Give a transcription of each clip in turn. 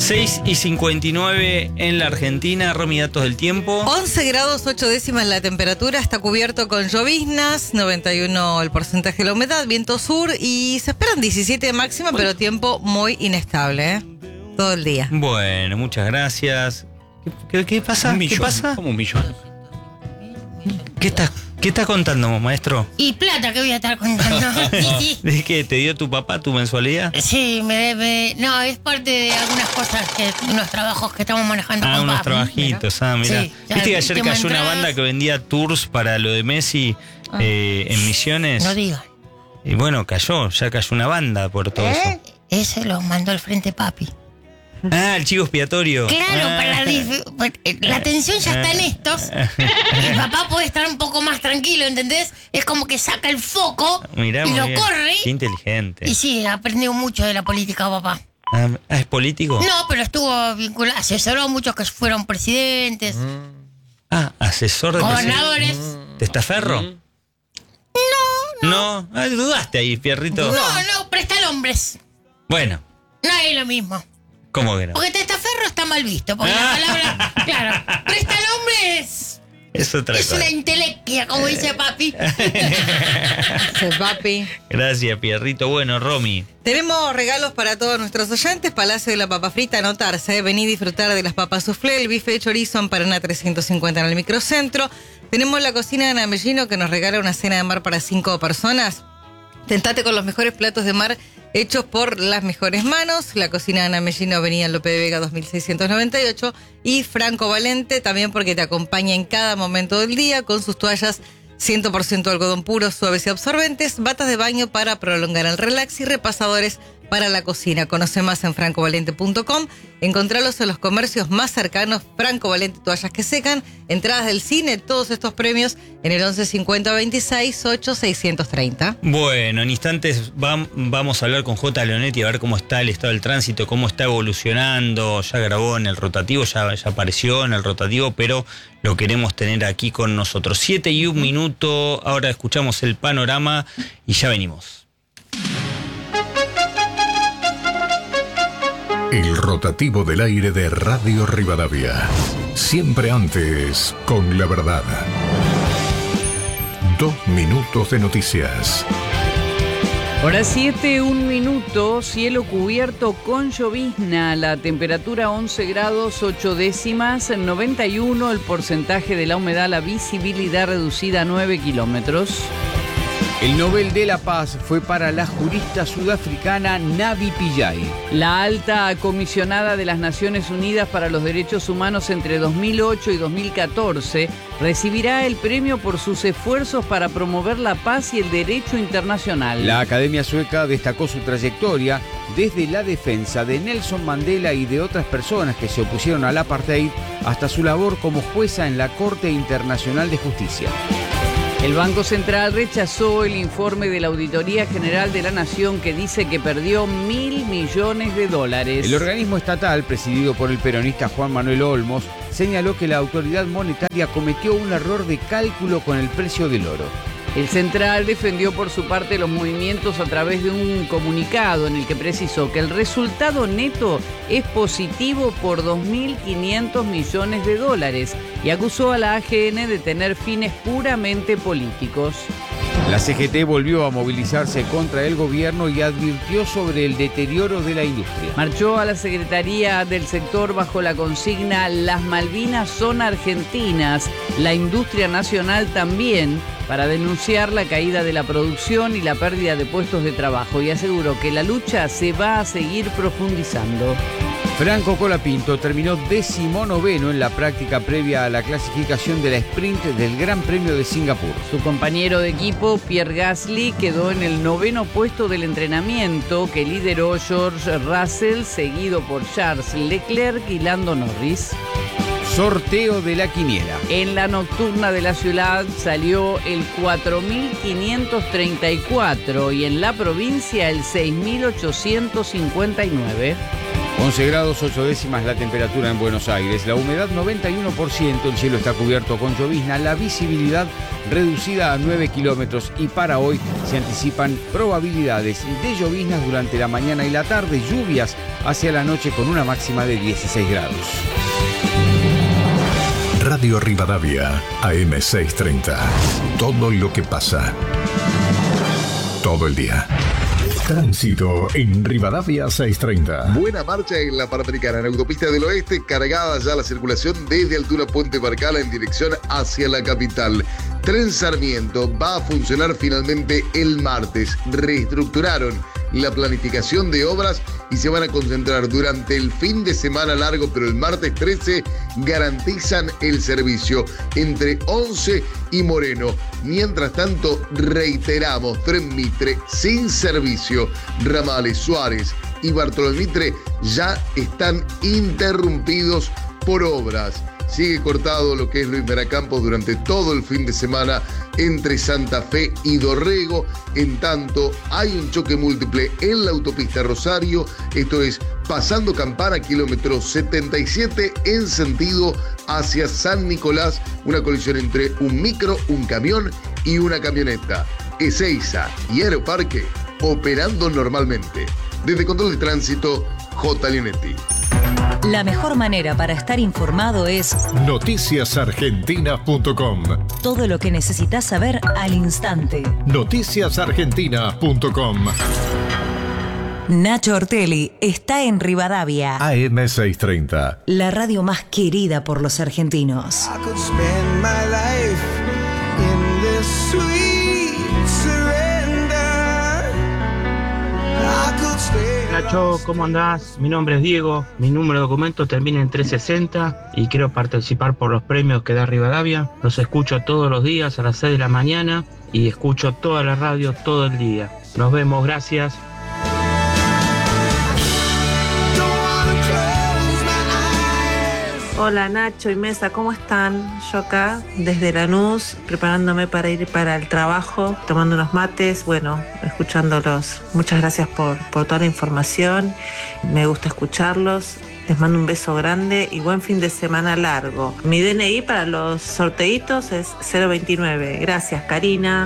6:59 en la Argentina. Romy, datos del tiempo. 11 grados 8 décimas la temperatura, está cubierto con lloviznas, 91 el porcentaje de la humedad, viento sur y se esperan 17 de máxima, pero tiempo muy inestable, todo el día. Bueno, muchas gracias. ¿Qué pasa? ¿Qué pasa? Como un millón. ¿Qué estás contando, maestro? Y plata que voy a estar contando. Sí. ¿De qué? ¿Te dio tu papá tu mensualidad? Sí, me debe. No, es parte de algunas cosas, unos trabajos que estamos manejando con unos papi. trabajitos. Mira. Sí, ¿Viste que ayer cayó una entradas. banda que vendía tours para lo de Messi en Misiones? No digan. Y bueno, ya cayó una banda por todo eso. Ese lo mandó al frente papi. El chivo expiatorio. Claro, la atención ya está en estos. El papá puede estar un poco más tranquilo, ¿entendés? Es como que saca el foco Mirá, y muy lo bien. corre. Qué inteligente. Y sí, aprendió mucho de la política, papá. ¿Es político? No, pero estuvo vinculado, asesoró a muchos que fueron presidentes, Asesor de gobernadores. ¿Testaferro? No. Dudaste ahí, Fierrito. No, prestar hombres. Bueno, No es lo mismo. ¿cómo que no? Porque testaferro está mal visto. Porque la palabra, claro, prestar hombres Es otra es cosa. una intelequia, como dice papi. Sí, papi. Gracias, Pierrito. Bueno, Romy. Tenemos regalos para todos nuestros oyentes. Palacio de la Papa Frita, anotarse. Vení a disfrutar de las papas soufflé, el bife de chorizo en Paraná 350 en el microcentro. Tenemos la cocina de Ana Mellino que nos regala una cena de mar para 5 personas. Tentate con los mejores platos de mar hechos por las mejores manos. La cocina de Ana Mellino, Avenida Lope de Vega 2698. Y Franco Valente, también porque te acompaña en cada momento del día con sus toallas 100% algodón puro, suaves y absorbentes, batas de baño para prolongar el relax y repasadores para la cocina. Conoce más en francovalente.com. Encontralos en los comercios más cercanos. Franco Valente, toallas que secan. Entradas del cine, todos estos premios en el 11 50 26 8 630. Bueno, en instantes vamos a hablar con J. Leonetti a ver cómo está el estado del tránsito, cómo está evolucionando. Ya grabó en el rotativo, ya apareció en el rotativo, pero lo queremos tener aquí con nosotros. 7:01. Ahora escuchamos el panorama y ya venimos. El rotativo del aire de Radio Rivadavia. Siempre antes, con la verdad. 2 minutos de noticias. Hora 7, 1 minuto, cielo cubierto con llovizna, la temperatura 11 grados 8 décimas, 91 el porcentaje de la humedad, la visibilidad reducida a 9 kilómetros. El Nobel de la Paz fue para la jurista sudafricana Navi Pillay. La alta comisionada de las Naciones Unidas para los Derechos Humanos entre 2008 y 2014 recibirá el premio por sus esfuerzos para promover la paz y el derecho internacional. La Academia Sueca destacó su trayectoria desde la defensa de Nelson Mandela y de otras personas que se opusieron al apartheid hasta su labor como jueza en la Corte Internacional de Justicia. El Banco Central rechazó el informe de la Auditoría General de la Nación que dice que perdió $1.000 millones. El organismo estatal, presidido por el peronista Juan Manuel Olmos, señaló que la autoridad monetaria cometió un error de cálculo con el precio del oro. El Central defendió por su parte los movimientos a través de un comunicado en el que precisó que el resultado neto es positivo por $2.500 millones y acusó a la AGN de tener fines puramente políticos. La CGT volvió a movilizarse contra el gobierno y advirtió sobre el deterioro de la industria. Marchó a la Secretaría del Sector bajo la consigna "Las Malvinas son argentinas, la industria nacional también", para denunciar la caída de la producción y la pérdida de puestos de trabajo, y aseguró que la lucha se va a seguir profundizando. Franco Colapinto terminó 19º en la práctica previa a la clasificación de la sprint del Gran Premio de Singapur. Su compañero de equipo, Pierre Gasly, quedó en el 9º puesto del entrenamiento que lideró George Russell, seguido por Charles Leclerc y Lando Norris. Sorteo de la quiniela. En la nocturna de la ciudad salió el 4.534 y en la provincia el 6.859. 11 grados 8 décimas la temperatura en Buenos Aires, la humedad 91%, el cielo está cubierto con llovizna, la visibilidad reducida a 9 kilómetros y para hoy se anticipan probabilidades de lloviznas durante la mañana y la tarde, lluvias hacia la noche con una máxima de 16 grados. Radio Rivadavia, AM630. Todo lo que pasa. Todo el día. Tránsito en Rivadavia 630. Buena marcha en la Panamericana, en Autopista del Oeste, cargada ya la circulación desde altura Puente Barcala en dirección hacia la capital. Tren Sarmiento va a funcionar finalmente el martes. Reestructuraron la planificación de obras y se van a concentrar durante el fin de semana largo, pero el martes 13 garantizan el servicio entre 11 y Moreno. Mientras tanto, reiteramos, Tren Mitre sin servicio. Ramales Suárez y Bartolomé Mitre ya están interrumpidos por obras. Sigue cortado lo que es Luis Meracampos durante todo el fin de semana entre Santa Fe y Dorrego. En tanto, hay un choque múltiple en la autopista Rosario, esto es pasando Campana, kilómetro 77 en sentido hacia San Nicolás, una colisión entre un micro, un camión y una camioneta. Ezeiza y Aeroparque operando normalmente. Desde Control de Tránsito, J. Leonetti. La mejor manera para estar informado es noticiasargentina.com. todo lo que necesitas saber al instante. noticiasargentina.com. Nacho Ortelli está en Rivadavia, AM630. la radio más querida por los argentinos. Nacho, ¿cómo andás? Mi nombre es Diego, mi número de documento termina en 360 y quiero participar por los premios que da Rivadavia. Los escucho todos los días a las 6 de la mañana y escucho toda la radio todo el día. Nos vemos, gracias. Hola Nacho y Mesa, ¿cómo están? Yo acá desde Lanús, preparándome para ir para el trabajo, tomando unos mates, bueno, escuchándolos. Muchas gracias por toda la información, me gusta escucharlos. Les mando un beso grande y buen fin de semana largo. Mi DNI para los sorteitos es 029. Gracias, Karina.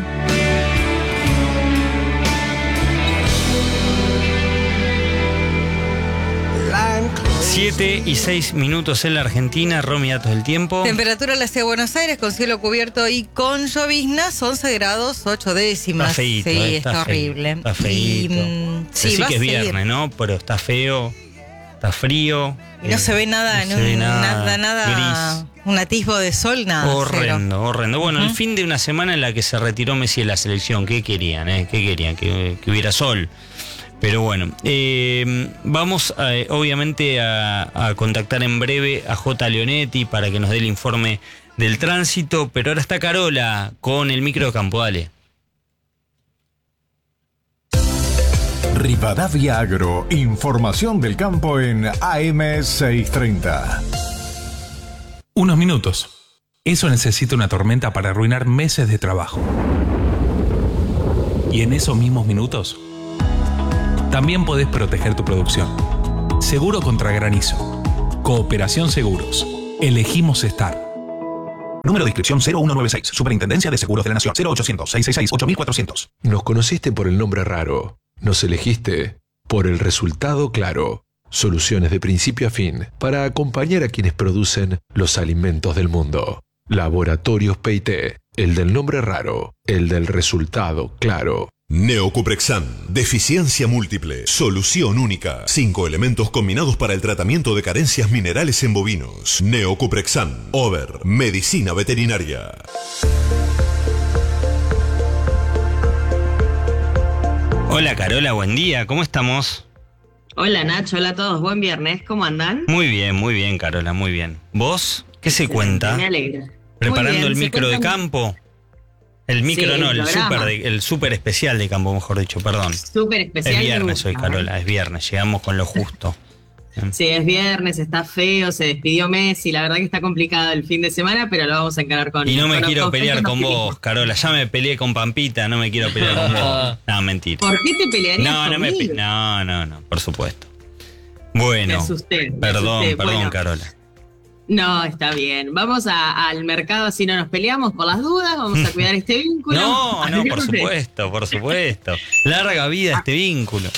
7 y 6 minutos en la Argentina. Romy, datos del tiempo. Temperatura en la ciudad de Buenos Aires con cielo cubierto y con lloviznas, 11 grados 8 décimas. Está feíto, sí, está horrible. Está feíto. Sí, que es viernes, ¿no? Pero está feo, está frío. Y no se ve nada, no se ve nada. Gris. Un atisbo de sol, nada. Horrendo, horrendo. Bueno, el fin de una semana en la que se retiró Messi de la selección. ¿Qué querían? ¿Qué querían? Que hubiera sol. Pero bueno, vamos obviamente a contactar en breve a J. Leonetti para que nos dé el informe del tránsito, pero ahora está Carola con el microcampo, dale. Rivadavia Agro, información del campo en AM630. Unos minutos. Eso necesita una tormenta para arruinar meses de trabajo. Y en esos mismos minutos también podés proteger tu producción. Seguro contra granizo. Cooperación Seguros. Elegimos estar. Número de inscripción 0196. Superintendencia de Seguros de la Nación. 0800-666-8400. Nos conociste por el nombre raro. Nos elegiste por el resultado claro. Soluciones de principio a fin para acompañar a quienes producen los alimentos del mundo. Laboratorios P&T. El del nombre raro. El del resultado claro. Neocuprexan, deficiencia múltiple, solución única. 5 elementos combinados para el tratamiento de carencias minerales en bovinos. Neocuprexan, Over, medicina veterinaria. Hola Carola, buen día, ¿cómo estamos? Hola Nacho, hola a todos, buen viernes, ¿cómo andan? Muy bien Carola, muy bien. ¿Vos? ¿Qué se cuenta? Me alegra. ¿Preparando bien, el micro de campo? El micro sí, no, el el súper especial de campo, mejor dicho, perdón. Súper especial. Es viernes hoy, Carola, es viernes, llegamos con lo justo. Sí, es viernes, está feo, se despidió Messi, la verdad que está complicado el fin de semana, pero lo vamos a encarar con... Y no me quiero pelear con vos, Carola, ya me peleé con Pampita, no me quiero pelear con vos. No, mentira. ¿Por qué te pelearías conmigo? No, por supuesto. Bueno, Me asusté. perdón, Bueno, Carola. no, está bien. Vamos al mercado, así no nos peleamos por las dudas. Vamos a cuidar este vínculo. No, por supuesto. Larga vida este vínculo.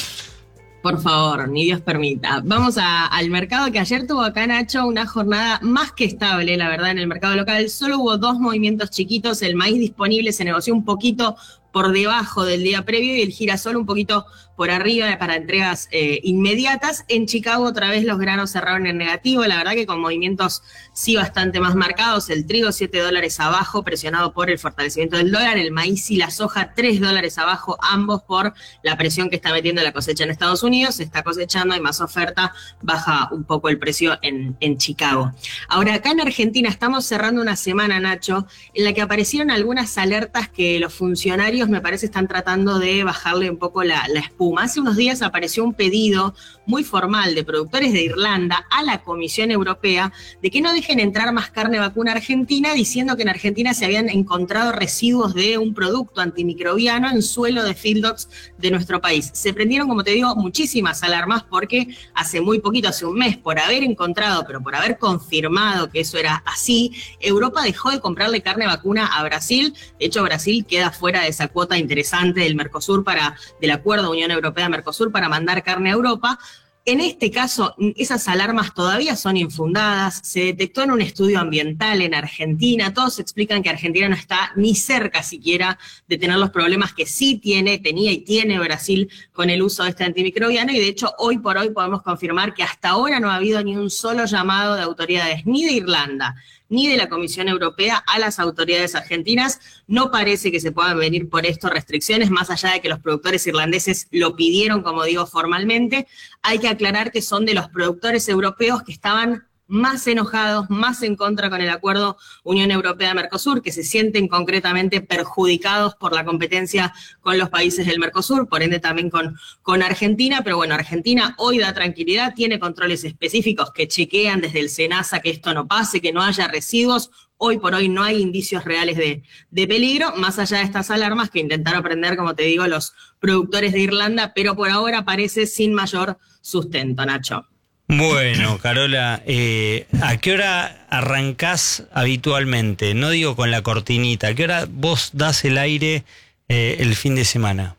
Por favor, ni Dios permita. Vamos al mercado, que ayer tuvo acá, Nacho, una jornada más que estable, la verdad, en el mercado local. Solo hubo 2 movimientos chiquitos. El maíz disponible se negoció un poquito por debajo del día previo y el girasol un poquito por arriba para entregas inmediatas. En Chicago otra vez los granos cerraron en negativo, la verdad que con movimientos sí bastante más marcados. El trigo $7 abajo, presionado por el fortalecimiento del dólar. El maíz y la soja $3 abajo, ambos por la presión que está metiendo la cosecha en Estados Unidos. Se está cosechando, hay más oferta, baja un poco el precio en Chicago. Ahora, acá en Argentina estamos cerrando una semana, Nacho, en la que aparecieron algunas alertas que los funcionarios, me parece, están tratando de bajarle un poco la espuma. Hace unos días apareció un pedido muy formal de productores de Irlanda a la Comisión Europea de que no dejen entrar más carne vacuna a Argentina, diciendo que en Argentina se habían encontrado residuos de un producto antimicrobiano en suelo de feedlots de nuestro país. Se prendieron, como te digo, muchísimas alarmas porque hace muy poquito, hace un mes, por haber encontrado, pero por haber confirmado que eso era así, Europa dejó de comprarle carne vacuna a Brasil. De hecho, Brasil queda fuera de esa cuota interesante del Mercosur del acuerdo Unión Europea-Mercosur para mandar carne a Europa. En este caso, esas alarmas todavía son infundadas. Se detectó en un estudio ambiental en Argentina. Todos explican que Argentina no está ni cerca siquiera de tener los problemas que sí tenía y tiene Brasil con el uso de este antimicrobiano. Y de hecho, hoy por hoy podemos confirmar que hasta ahora no ha habido ni un solo llamado de autoridades, ni de Irlanda, ni de la Comisión Europea a las autoridades argentinas. No parece que se puedan venir por esto restricciones, más allá de que los productores irlandeses lo pidieron, como digo, formalmente. Hay que aclarar que son de los productores europeos que estaban más enojados, más en contra con el acuerdo Unión Europea-Mercosur, que se sienten concretamente perjudicados por la competencia con los países del Mercosur, por ende también con Argentina. Pero bueno, Argentina hoy da tranquilidad, tiene controles específicos que chequean desde el SENASA que esto no pase, que no haya residuos. Hoy por hoy no hay indicios reales de peligro, más allá de estas alarmas que intentaron prender, como te digo, los productores de Irlanda, pero por ahora parece sin mayor sustento, Nacho. Bueno, Carola, ¿a qué hora arrancás habitualmente? No digo con la cortinita, ¿a qué hora vos das el aire el fin de semana?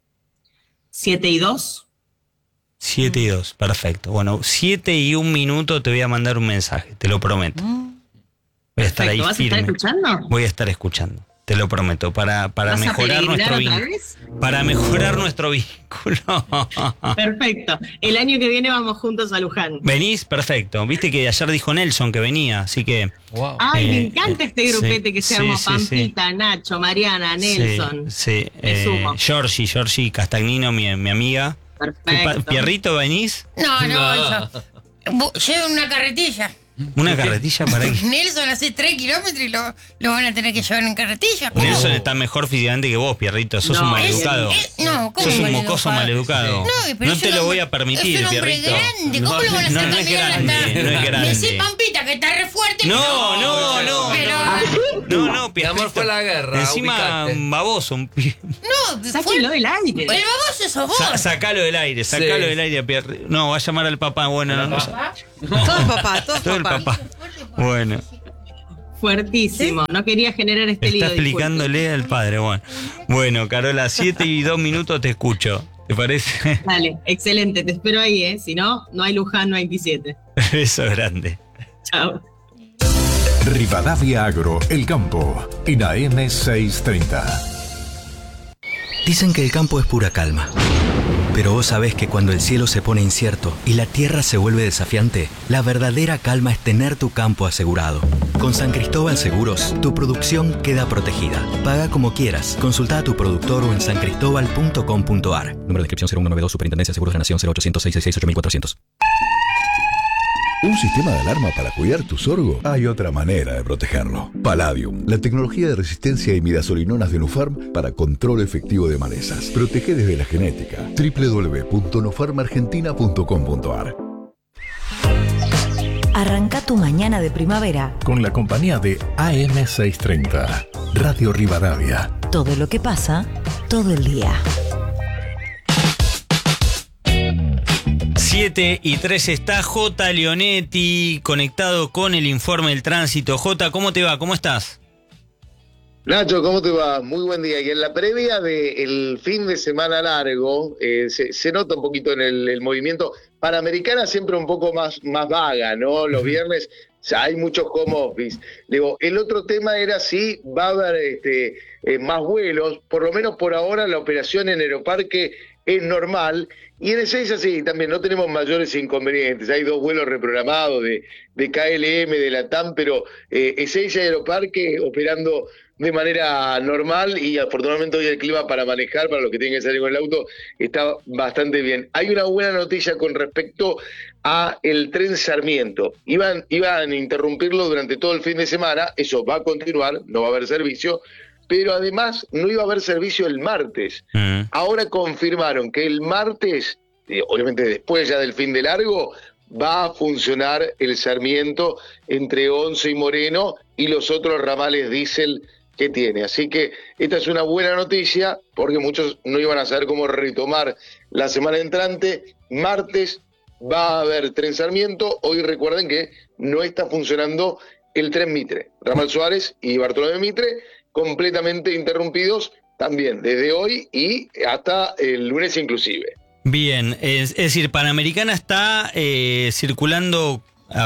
7:02. 7:02, perfecto. Bueno, 7:01 te voy a mandar un mensaje, te lo prometo. Voy a estar ahí ¿Vas firme. a estar escuchando? Voy a estar escuchando, te lo prometo, para mejorar nuestro vínculo. Para mejorar nuestro vínculo. Perfecto. El año que viene vamos juntos a Luján. ¿Venís? Perfecto. Viste que ayer dijo Nelson que venía, así que... Wow. Ay, me encanta este grupete sí, que se llama sí, Pampita, sí. Nacho, Mariana, Nelson. Sí, sumo. Georgie Castagnino, mi amiga. Perfecto. ¿Pierrito venís? No. Llevo una carretilla. ¿Una carretilla para qué? Nelson hace 3 kilómetros y lo van a tener que llevar en carretilla. ¿Cómo? Nelson está mejor físicamente que vos, Pierrito. Sos un maleducado. No, ¿cómo sos un maleducado? mocoso maleducado. No te lo voy a permitir, es un hombre Pierrito. grande. ¿Cómo lo van a hacer no es grande, no es grande. Me decís Pampita que está re fuerte. No, Mi amor fue la guerra. Encima, un baboso. No, sáquelo del aire. El baboso sos vos. Sacalo del aire, Pierrito. No, va a llamar al papá. Bueno, no. Todo el papá. Bueno. Fuertísimo. ¿Sí? No quería generar este lío. Está explicándole al padre. Bueno, Carola, 7:02 te escucho. ¿Te parece? Dale, excelente. Te espero ahí, Si no, no hay Luján 97. Beso grande. Chao. Rivadavia Agro, el campo, en AM 630. Dicen que el campo es pura calma. Pero vos sabés que cuando el cielo se pone incierto y la tierra se vuelve desafiante, la verdadera calma es tener tu campo asegurado. Con San Cristóbal Seguros, tu producción queda protegida. Paga como quieras. Consulta a tu productor o en sancristobal.com.ar. Número de inscripción 0192, Superintendencia de Seguros de la Nación 0800 666 8400. ¿Un sistema de alarma para cuidar tu sorgo? Hay otra manera de protegerlo. Palladium, la tecnología de resistencia a imidazolinonas de Nufarm para control efectivo de malezas. Protege desde la genética. www.nufarmargentina.com.ar. Arranca tu mañana de primavera con la compañía de AM 630, Radio Rivadavia. Todo lo que pasa, todo el día. 7:03 está J. Leonetti conectado con el informe del tránsito. J, ¿cómo te va? ¿Cómo estás? Nacho, ¿cómo te va? Muy buen día. Y en la previa del fin de semana largo, se nota un poquito en el movimiento. Panamericana siempre un poco más vaga, ¿no? Los viernes hay muchos home office. Digo, el otro tema era si va a haber más vuelos. Por lo menos por ahora la operación en Aeroparque es normal. Y en Ezeiza sí, también no tenemos mayores inconvenientes. Hay 2 vuelos reprogramados de KLM, de la TAM, pero Ezeiza y Aeroparque operando de manera normal, y afortunadamente hoy el clima para manejar, para los que tienen que salir con el auto, está bastante bien. Hay una buena noticia con respecto a el tren Sarmiento. Iban a interrumpirlo durante todo el fin de semana, eso va a continuar, no va a haber servicio, pero además no iba a haber servicio el martes. Ahora confirmaron que el martes, obviamente después ya del fin de largo, va a funcionar el Sarmiento entre Once y Moreno y los otros ramales diésel que tiene. Así que esta es una buena noticia, porque muchos no iban a saber cómo retomar la semana entrante. Martes va a haber tren Sarmiento. Hoy recuerden que no está funcionando el tren Mitre. Ramal Suárez y Bartolomé Mitre completamente interrumpidos también desde hoy y hasta el lunes inclusive. Bien, es decir, Panamericana está circulando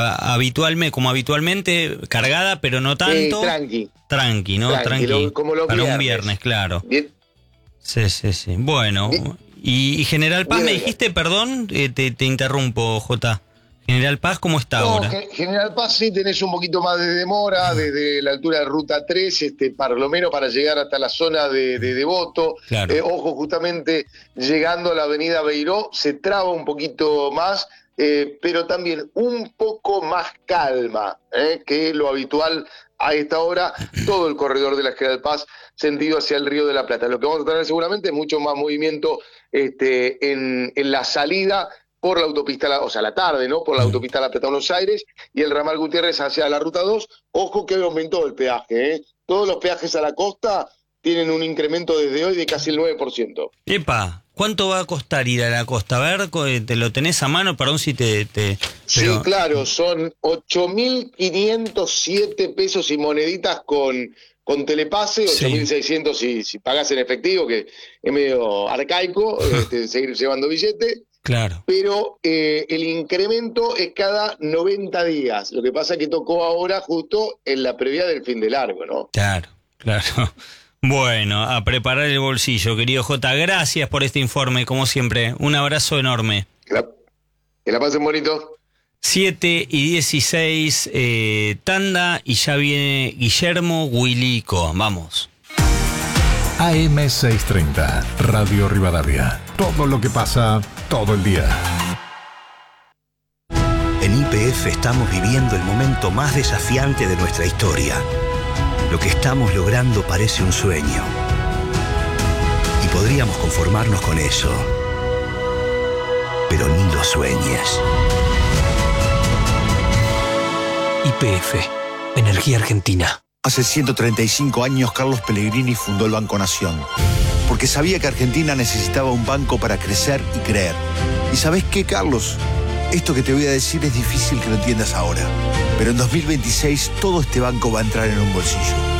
habitualmente cargada, pero no tanto. Tranqui, ¿no? Tranqui. Como los para viernes. Un viernes, claro. Bien. Sí. Bueno, y General Paz, bien, me dijiste, perdón, te interrumpo, J. General Paz, ¿cómo está ahora? General Paz sí tenés un poquito más de demora desde la altura de Ruta 3, por lo menos para llegar hasta la zona de Devoto. Claro. Ojo, justamente llegando a la avenida Beiró se traba un poquito más, pero también un poco más calma que lo habitual a esta hora, todo el corredor de la General Paz sentido hacia el Río de la Plata. Lo que vamos a tener seguramente es mucho más movimiento en la salida por la autopista, o sea, la tarde, ¿no? Por la autopista La Plata Buenos Aires y el ramal Gutiérrez hacia la Ruta 2. Ojo que aumentó el peaje, Todos los peajes a la costa tienen un incremento desde hoy de casi el 9%. Epa, ¿cuánto va a costar ir a la costa? A ver, ¿te lo tenés a mano? Perdón si te... Sí, claro, son 8.507 pesos y moneditas con telepase, 8.600 si pagas en efectivo, que es medio arcaico seguir llevando billete. Claro. Pero el incremento es cada 90 días. Lo que pasa es que tocó ahora justo en la previa del fin de largo, ¿no? Claro. Bueno, a preparar el bolsillo, querido J. Gracias por este informe, como siempre. Un abrazo enorme. Que la pasen bonito. 7:16, tanda, y ya viene Guillermo Huilico. Vamos. AM630, Radio Rivadavia. Todo lo que pasa, todo el día. En YPF estamos viviendo el momento más desafiante de nuestra historia. Lo que estamos logrando parece un sueño. Y podríamos conformarnos con eso. Pero ni lo sueñes. YPF, Energía Argentina. Hace 135 años Carlos Pellegrini fundó el Banco Nación, porque sabía que Argentina necesitaba un banco para crecer y creer. ¿Y sabés qué, Carlos? Esto que te voy a decir es difícil que lo entiendas ahora, pero en 2026 todo este banco va a entrar en un bolsillo.